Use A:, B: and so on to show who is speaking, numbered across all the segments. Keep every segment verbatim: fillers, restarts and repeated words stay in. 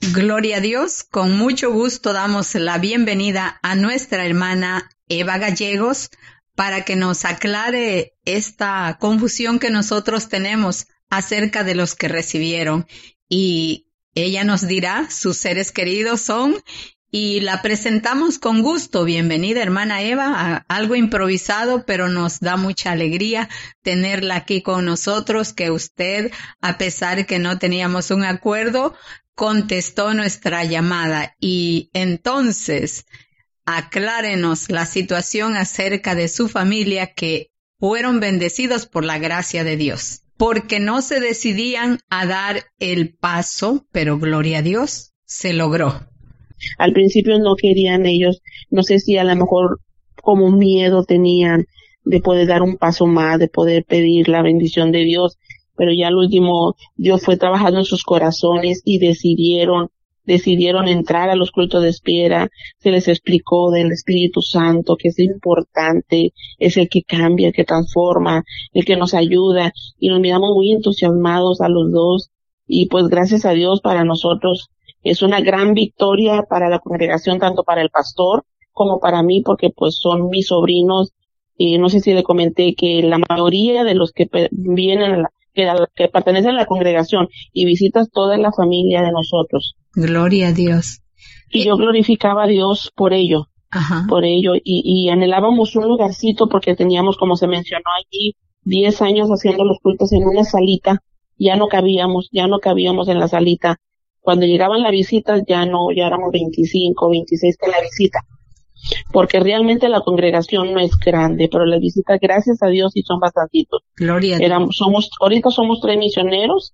A: Gloria a Dios, con mucho gusto damos la bienvenida a nuestra hermana Eva Gallegos para que nos aclare esta confusión que nosotros tenemos acerca de los que recibieron. Y ella nos dirá, sus seres queridos son, y la presentamos con gusto. Bienvenida, hermana Eva, a algo improvisado, pero nos da mucha alegría tenerla aquí con nosotros, que usted, a pesar que no teníamos un acuerdo, contestó nuestra llamada. Y entonces, aclárenos la situación acerca de su familia, que fueron bendecidos por la gracia de Dios, porque no se decidían a dar el paso, pero gloria a Dios, se logró.
B: Al principio no querían ellos, no sé si a lo mejor como miedo tenían de poder dar un paso más, de poder pedir la bendición de Dios, pero ya al último Dios fue trabajando en sus corazones y decidieron, decidieron entrar a los cultos de espera. Se les explicó del Espíritu Santo, que es importante, es el que cambia, el que transforma, el que nos ayuda, y nos miramos muy entusiasmados a los dos, y pues gracias a Dios para nosotros es una gran victoria para la congregación, tanto para el pastor como para mí, porque pues son mis sobrinos, y no sé si le comenté que la mayoría de los que vienen a la Que, que pertenecen a la congregación y visitas toda la familia de nosotros.
A: Gloria a Dios.
B: Y yo glorificaba a Dios por ello,
A: Ajá.
B: por ello, y, y anhelábamos un lugarcito porque teníamos, como se mencionó allí, diez años haciendo los cultos en una salita. Ya no cabíamos, ya no cabíamos en la salita. Cuando llegaban las visitas ya no, ya éramos veinticinco, veintiséis con la visita. Porque realmente la congregación no es grande, pero las visitas, gracias a Dios, sí son bastantitos.
A: Gloria a Dios.
B: Éramos, somos, ahorita somos tres misioneros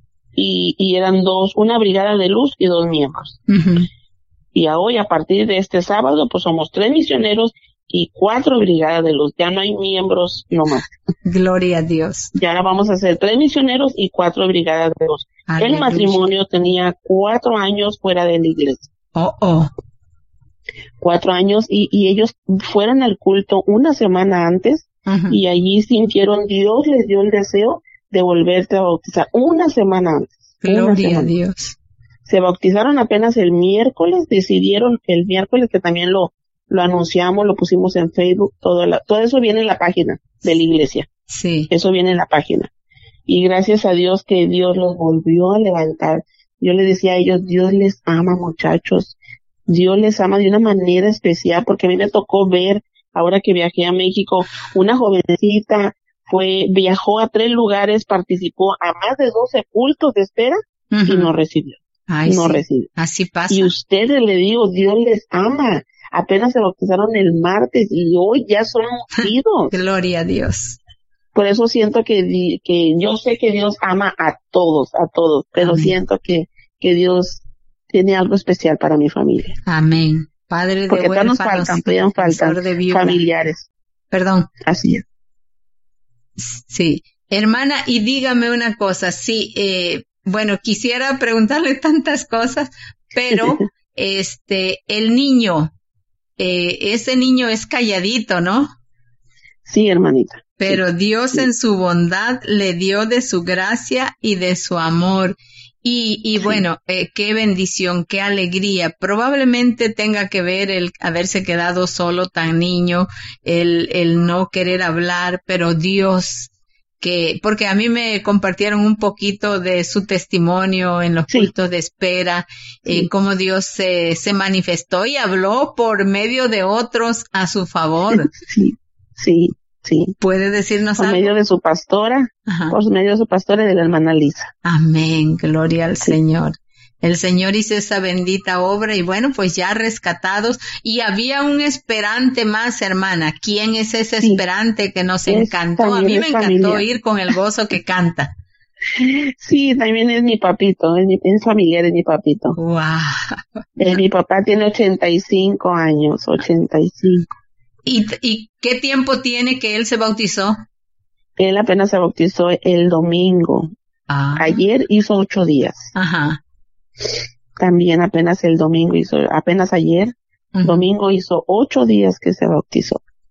B: y, y eran dos, una brigada de luz y dos miembros.
A: Uh-huh.
B: Y a hoy, a partir de este sábado, pues somos tres misioneros y cuatro brigadas de luz. Ya no hay miembros nomás.
A: Gloria a Dios.
B: Ya ahora vamos a hacer tres misioneros y cuatro brigadas de luz.
A: Aleluya.
B: El matrimonio tenía cuatro años fuera de la iglesia.
A: Oh, oh.
B: Cuatro años y, y ellos fueron al culto una semana antes. Uh-huh. Y allí sintieron, Dios les dio el deseo de volverse a bautizar una semana antes.
A: Gloria
B: semana.
A: a Dios.
B: Se bautizaron apenas el miércoles, decidieron el miércoles, que también lo, lo anunciamos, lo pusimos en Facebook, todo, la, todo eso viene en la página de la iglesia.
A: Sí.
B: Eso viene en la página. Y gracias a Dios que Dios los volvió a levantar. Yo les decía a ellos, Dios les ama, muchachos. Dios les ama de una manera especial, porque a mí me tocó ver, ahora que viajé a México, una jovencita fue, viajó a tres lugares, participó a más de doce cultos de espera, uh-huh. y no recibió.
A: Ay,
B: no
A: sí.
B: recibió.
A: Así pasa.
B: Y ustedes, le digo, Dios les ama. Apenas se bautizaron el martes y hoy ya son ungidos.
A: Gloria a Dios.
B: Por eso siento que, que yo sé que Dios ama a todos, a todos, pero Amén. Siento que, que Dios tiene algo especial para mi familia.
A: Amén. Padre de
B: Porque
A: huérfanos,
B: nos faltan, todavía nos faltan familiares.
A: Perdón.
B: Así es.
A: Sí. Hermana, y dígame una cosa, sí, eh, bueno, quisiera preguntarle tantas cosas, pero este, el niño, eh, ese niño es calladito, ¿no?
B: Sí, hermanita.
A: Pero
B: sí,
A: Dios
B: sí.
A: en su bondad le dio de su gracia y de su amor. Y, y
B: sí.
A: bueno, eh, qué bendición, qué alegría. Probablemente tenga que ver el haberse quedado solo tan niño, el, el no querer hablar, pero Dios, que, porque a mí me compartieron un poquito de su testimonio en los
B: sí.
A: cultos de espera, sí. eh, cómo Dios se, se manifestó y habló por medio de otros a su favor.
B: Sí, sí. Sí.
A: ¿Puede decirnos
B: por
A: algo?
B: Por medio de su pastora, Ajá. por medio de su pastora y de la hermana Lisa.
A: Amén, gloria al
B: sí.
A: Señor. El Señor hizo esa bendita obra y bueno, pues ya rescatados. Y había un esperante más, hermana. ¿Quién es ese sí. esperante que nos es, encantó? A mí me encantó familia. Ir con el gozo que canta.
B: Sí, también es mi papito, es, mi, es familiar, es mi papito.
A: Wow.
B: Eh, mi papá tiene ochenta y cinco años, ochenta y cinco.
A: ¿Y, ¿Y qué tiempo tiene que él se bautizó?
B: Él apenas se bautizó el domingo.
A: Ah.
B: Ayer hizo ocho días.
A: Ajá.
B: También apenas el domingo hizo, apenas ayer, uh-huh. domingo hizo ocho días que se bautizó.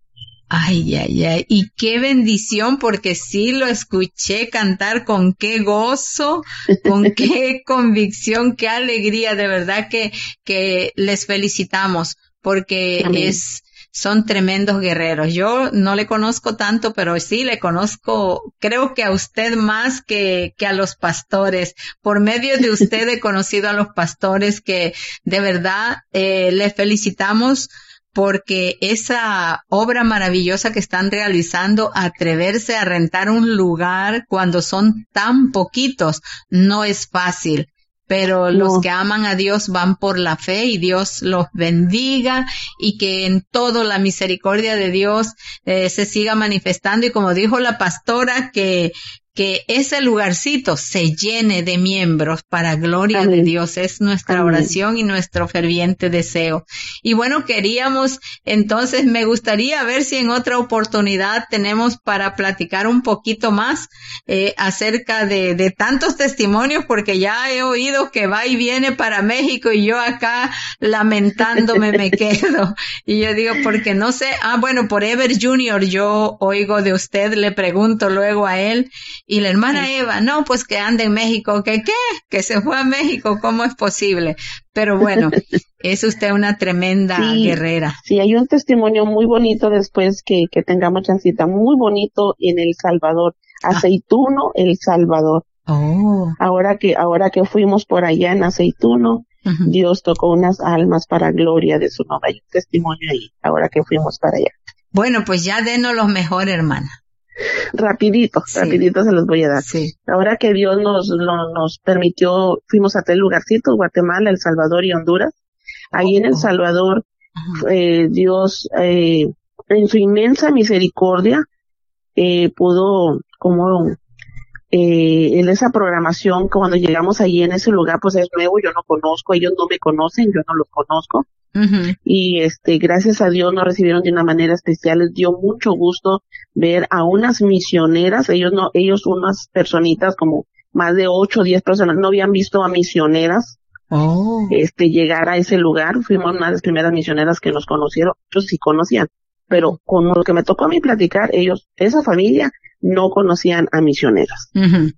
A: Ay, ay, ay, y qué bendición, porque sí lo escuché cantar con qué gozo, con qué convicción, qué alegría, de verdad que, que les felicitamos, porque
B: Amén.
A: es, son tremendos guerreros. Yo no le conozco tanto, pero sí le conozco, creo que a usted más que, que a los pastores. Por medio de usted he conocido a los pastores que de verdad, eh, le felicitamos porque esa obra maravillosa que están realizando, atreverse a rentar un lugar cuando son tan poquitos, no es fácil. Pero los
B: No,
A: que aman a Dios van por la fe y Dios los bendiga y que en todo la misericordia de Dios eh, se siga manifestando y como dijo la pastora que que ese lugarcito se llene de miembros para gloria de
B: amén,
A: Dios. Es nuestra
B: amén.
A: oración y nuestro ferviente deseo. Y bueno, queríamos, entonces me gustaría ver si en otra oportunidad tenemos para platicar un poquito más eh, acerca de, de tantos testimonios, porque ya he oído que va y viene para México y yo acá lamentándome me quedo. Y yo digo, porque no sé, ah, bueno, por Ever Junior yo oigo de usted, le pregunto luego a él. Y la hermana Eva, no, pues que anda en México, ¿que qué? Que se fue a México, ¿cómo es posible? Pero bueno, es usted una tremenda
B: Sí,
A: guerrera.
B: sí, hay un testimonio muy bonito después que, que tengamos chancita, muy bonito en El Salvador,
A: Ah,
B: Aceituno, El Salvador.
A: oh,
B: Ahora que, ahora que fuimos por allá en Aceituno,
A: ujú.
B: Dios tocó unas almas para gloria de su nombre. Hay un testimonio ahí, ahora que fuimos para allá.
A: Bueno, pues ya denos los mejor, hermana.
B: Rapidito,
A: Sí,
B: rapidito se los voy a dar.
A: sí.
B: Ahora que Dios nos, no- nos permitió, fuimos a tres lugarcitos, Guatemala, El Salvador y Honduras. Ahí en El
A: Oh,
B: Salvador,
A: ujú.
B: eh, Dios, eh, en su inmensa misericordia, eh, pudo, como, eh, en esa programación, cuando llegamos allí en ese lugar, pues es nuevo, yo no conozco, ellos no me conocen, yo no los conozco.
A: Ujú.
B: Y este, gracias a Dios nos recibieron de una manera especial. Les dio mucho gusto ver a unas misioneras, ellos no, ellos unas personitas como más de ocho o diez personas, no habían visto a misioneras,
A: Oh,
B: este, llegar a ese lugar. Fuimos una de las primeras misioneras que nos conocieron, ellos sí conocían, pero con lo que me tocó a mí platicar, ellos, esa familia, no conocían a misioneras.
A: ujú.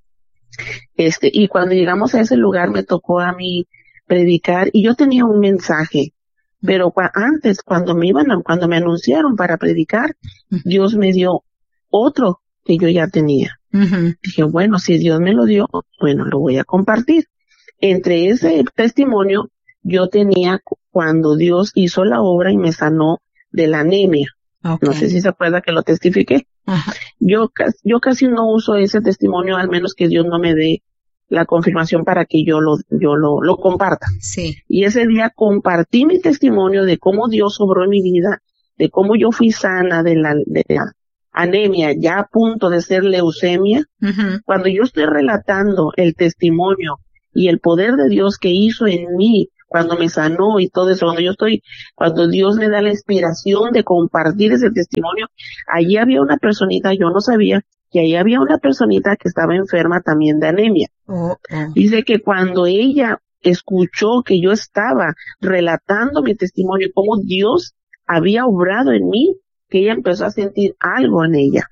B: Este, y cuando llegamos a ese lugar me tocó a mí predicar y yo tenía un mensaje, pero cua- antes, cuando me iban, a- cuando me anunciaron para predicar, Dios me dio otro que yo ya tenía.
A: Ujú.
B: Dije, bueno, si Dios me lo dio, bueno, lo voy a compartir. Entre ese testimonio, yo tenía cu- cuando Dios hizo la obra y me sanó de la anemia. No sé
A: Okay.
B: si se acuerda que lo testifiqué.
A: Ajá.
B: Yo, cas- yo casi no uso ese testimonio, al menos que Dios no me dé la confirmación para que yo lo, yo lo, lo comparta.
A: Sí.
B: Y ese día compartí mi testimonio de cómo Dios obró en mi vida, de cómo yo fui sana de la, de la anemia, ya a punto de ser leucemia.
A: Ujú.
B: Cuando yo estoy relatando el testimonio y el poder de Dios que hizo en mí, cuando me sanó y todo eso, cuando yo estoy, cuando Dios me da la inspiración de compartir ese testimonio, allí había una personita, yo no sabía, que allí había una personita que estaba enferma también de anemia.
A: Oh, oh.
B: Dice que cuando ella escuchó que yo estaba relatando mi testimonio, cómo Dios había obrado en mí, que ella empezó a sentir algo en ella.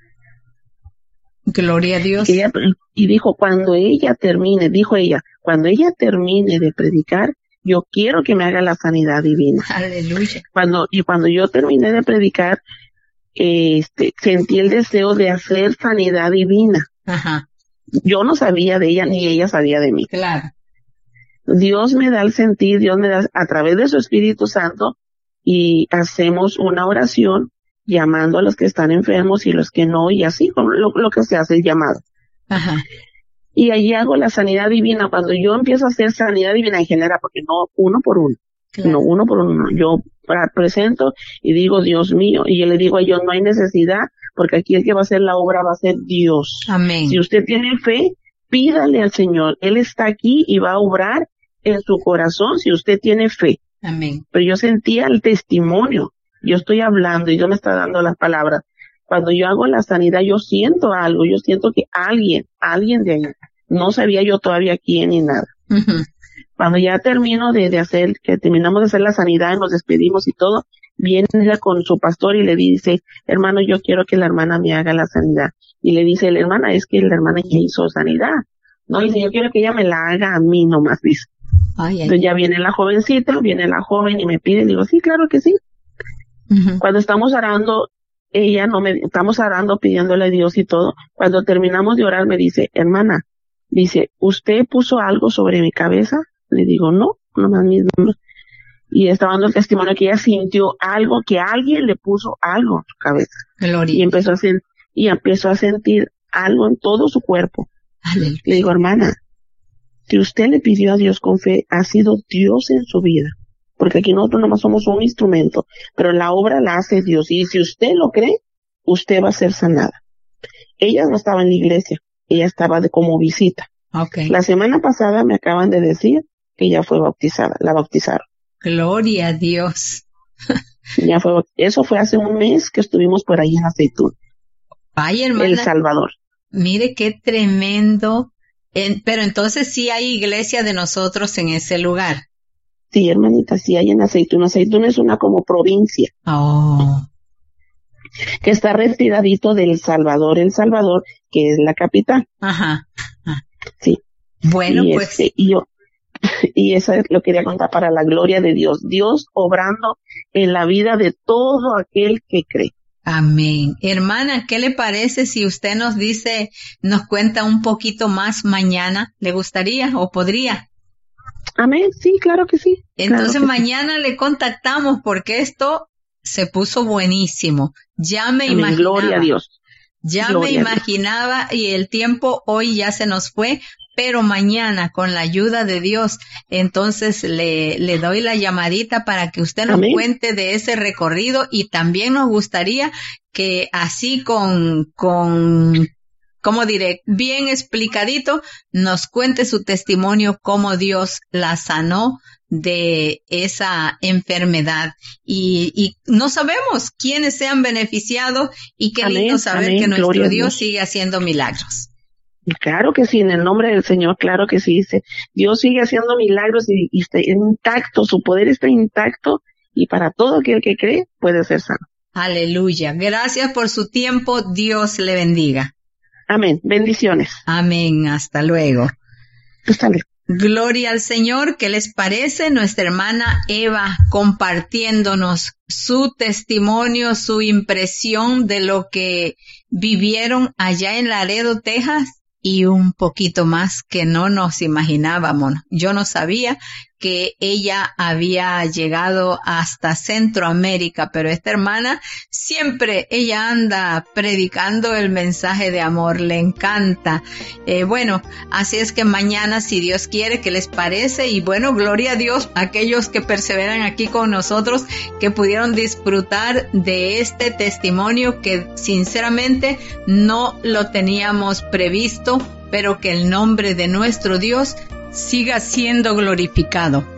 A: Gloria a
B: Y, que
A: Dios.
B: ella, y dijo, cuando ella termine, dijo ella, cuando ella termine de predicar, yo quiero que me haga la sanidad divina.
A: Aleluya.
B: Cuando, y cuando yo terminé de predicar, este, sentí el deseo de hacer sanidad divina.
A: Ajá.
B: Yo no sabía de ella, ni ella sabía de mí.
A: Claro.
B: Dios me da el sentir, Dios me da a través de su Espíritu Santo, y hacemos una oración llamando a los que están enfermos y los que no, y así como lo, lo que se hace el llamado.
A: Ajá.
B: Y allí hago la sanidad divina. Cuando yo empiezo a hacer sanidad divina en general, porque no uno por uno,
A: Claro.
B: no uno por uno, yo pra- presento y digo, Dios mío, y yo le digo a ellos, no hay necesidad, porque aquí el que va a hacer la obra va a ser Dios.
A: Amén.
B: Si usted tiene fe, pídale al Señor, Él está aquí y va a obrar en su corazón si usted tiene fe.
A: Amén.
B: Pero yo sentía el testimonio, yo estoy hablando y Dios me está dando las palabras. Cuando yo hago la sanidad, yo siento algo, yo siento que alguien, alguien de ahí, no sabía yo todavía quién ni nada.
A: Ujú.
B: Cuando ya termino de, de hacer, que terminamos de hacer la sanidad y nos despedimos y todo, viene ella con su pastor y le dice, hermano, yo quiero que la hermana me haga la sanidad. Y le dice la hermana, es que la hermana ya hizo sanidad. No, dice, yo quiero que ella me la haga a mí nomás, dice. Ay, ay, Entonces ya viene la jovencita, viene la joven y me pide, y digo, sí, claro que sí. Uh-huh. Cuando estamos orando, ella no me, estamos orando pidiéndole a Dios y todo. Cuando terminamos de orar me dice, hermana, dice, ¿usted puso algo sobre mi cabeza? Le digo, no, nomás mismo. Y estaba dando el testimonio que ella sintió algo, que alguien le puso algo en su cabeza. Gloria. Y empezó a sentir, y empezó a sentir algo en todo su cuerpo. Aleluya. Le digo, hermana, que usted le pidió a Dios con fe, ha sido Dios en su vida. Porque aquí nosotros nomás somos un instrumento, pero la obra la hace Dios. Y si usted lo cree, usted va a ser sanada. Ella no estaba en la iglesia, ella estaba de como visita. Okay. La semana pasada me acaban de decir que ella fue bautizada, la bautizaron.
A: Gloria a Dios.
B: Ya fue, eso fue hace un mes que estuvimos por ahí en Aceitún.
A: Ay, hermana.
B: El Salvador.
A: Mire qué tremendo. En, pero entonces sí hay iglesia de nosotros en ese lugar.
B: Sí, hermanita, sí hay en Aceitún. Aceitún es una como provincia. Oh. Que está retiradito del Salvador, El Salvador, que es la capital. Ajá. Ajá. Sí.
A: Bueno,
B: y
A: pues.
B: Este, y yo, y eso lo quería contar para la gloria de Dios. Dios obrando en la vida de todo aquel que cree.
A: Amén. Hermana, ¿qué le parece si usted nos dice, nos cuenta un poquito más mañana? ¿Le gustaría o podría?
B: Amén, sí, claro que sí.
A: Entonces
B: claro que
A: mañana sí. Le contactamos porque esto se puso buenísimo. Ya me
B: Amén.
A: imaginaba.
B: Gloria a Dios.
A: Ya
B: Gloria
A: me imaginaba y el tiempo hoy ya se nos fue, pero mañana con la ayuda de Dios, entonces le, le doy la llamadita para que usted nos Amén. Cuente de ese recorrido y también nos gustaría que así con, con, ¿cómo diré? Bien explicadito, nos cuente su testimonio cómo Dios la sanó de esa enfermedad y, y no sabemos quiénes se han beneficiado y qué Amén, lindo saber Amén, que nuestro Dios, Dios sigue haciendo milagros.
B: Claro que sí, en el nombre del Señor, claro que sí, dice, Dios sigue haciendo milagros y, y está intacto, su poder está intacto y para todo aquel que cree puede ser sano.
A: Aleluya, gracias por su tiempo, Dios le bendiga.
B: Amén, bendiciones.
A: Amén, hasta luego.
B: Hasta luego.
A: Gloria al Señor. ¿Qué les parece? Nuestra hermana Eva compartiéndonos su testimonio, su impresión de lo que vivieron allá en Laredo, Texas y un poquito más que no nos imaginábamos. Yo no sabía que ella había llegado hasta Centroamérica, pero esta hermana siempre, ella anda predicando el mensaje de amor, le encanta. Eh, bueno, así es que mañana, si Dios quiere, ¿qué les parece? Y bueno, gloria a Dios, aquellos que perseveran aquí con nosotros, que pudieron disfrutar de este testimonio que sinceramente no lo teníamos previsto, pero que el nombre de nuestro Dios siga siendo glorificado.